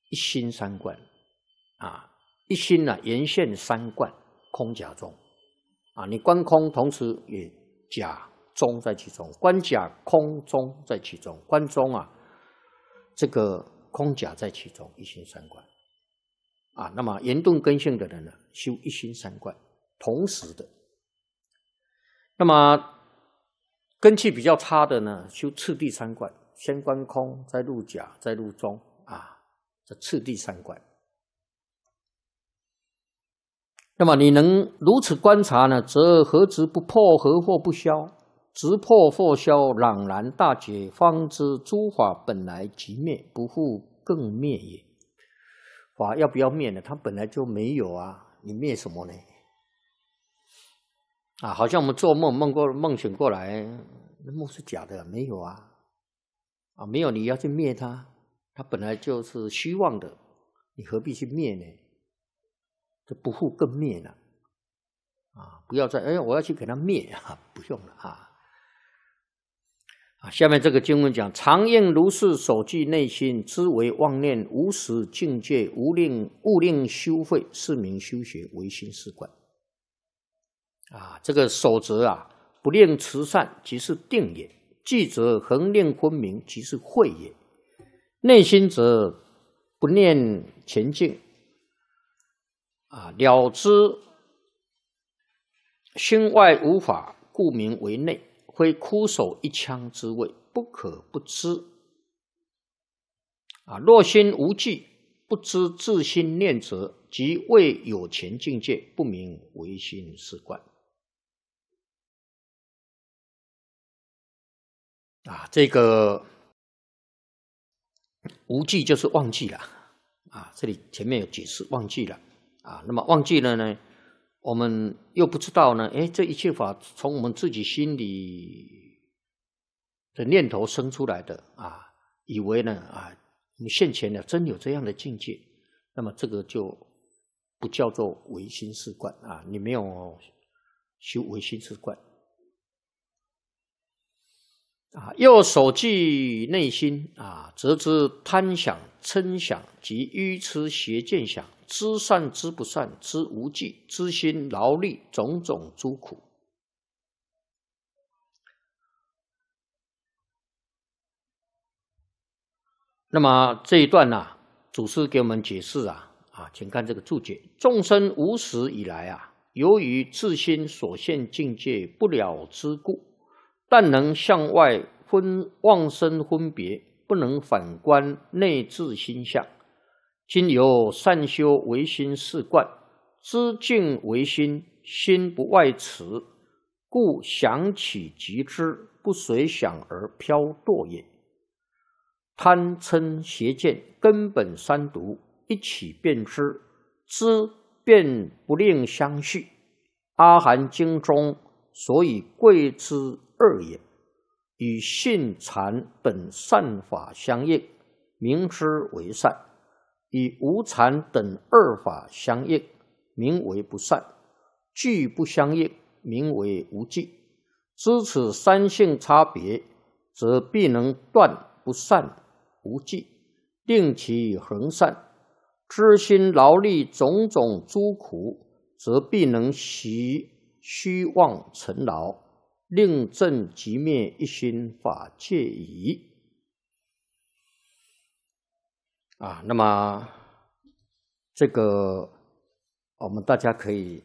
一心三观啊，一心呢沿现三观，空假中啊，你观空，同时也假中在其中，观假空中在其中，观中啊，这个空假在其中，一心三观啊。那么圆顿根性的人呢，修一心三观，同时的。那么根气比较差的呢，修次第三观，先观空，再入假，再入中啊，这次第三观。那么你能如此观察呢，则何执不破，何惑不消？直破惑消，朗然大解，方知诸法本来即灭，不复更灭也。法要不要灭呢？它本来就没有啊，你灭什么呢？啊，好像我们做梦梦醒过来，那梦是假的，没有啊，啊，没有，你要去灭它，它本来就是虚妄的，你何必去灭呢？这不复更灭了啊！不要再我要去给它灭啊，不用了啊！啊，下面这个经文讲：常应如是守记内心，知为妄念，无始境界，勿令修废，是名修学唯心是观。啊，这个守则啊，不令慈善，即是定也；记则恒令昏明，即是慧也。内心则不念前进，啊，了知心外无法，故名为内，非枯手一枪之谓，不可不知。啊，若心无记，不知自心念者，即未有前境界，不名唯心是观。啊，这个无记就是忘记了啊，这里前面有解释忘记了啊，那么忘记了呢，我们又不知道呢，这一切法从我们自己心里的念头生出来的啊，以为呢啊，你现前呢真有这样的境界，那么这个就不叫做唯心是观啊，你没有修唯心是观。啊，又守记内心啊，则知贪想、嗔想及愚痴邪见想，知善知不善，知无记，知心劳力种种诸苦。那么这一段呢，祖师给我们解释啊，请看这个注解：众生无始以来啊，由于自心所现境界不了之故，但能向外妄生分别，不能反观内自心相。今由善修唯心是观，知境为心，心不外驰，故想起即知，不随想而飘堕也。贪嗔邪见根本三毒，一起辨知，知便不令相续。阿含经中所以贵之二也，与信禅等善法相应，名之为善；与无禅等二法相应，名为不善。俱不相应，名为无记。知此三性差别，则必能断不善无记，令其恒善。知心劳力种种诸苦，则必能习虚妄尘劳，令正即灭一心法界矣。啊，那么这个我们大家可以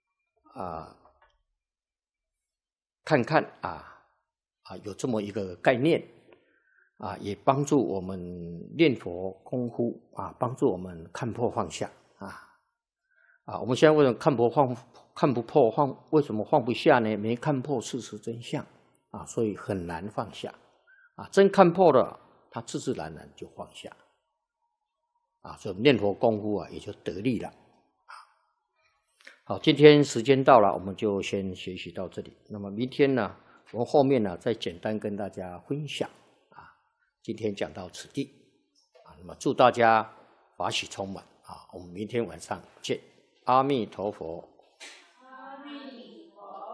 看看有这么一个概念也帮助我们念佛功夫帮助我们看破放下我们现在为什么看不破为什么放不下呢？没看破事实真相所以很难放下真看破了，它自自然然就放下所以念佛功夫也就得力了好，今天时间到了，我们就先学习到这里。那么明天呢，我们后面呢再简单跟大家分享今天讲到此地那么祝大家法喜充满我们明天晚上见。阿弥陀佛。